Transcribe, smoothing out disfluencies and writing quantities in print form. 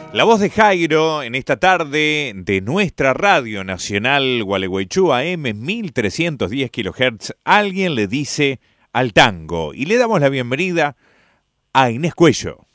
La voz de Jairo en esta tarde de nuestra radio nacional Gualeguaychú AM 1310 kHz. Alguien le dice al tango y le damos la bienvenida a Inés Cuello.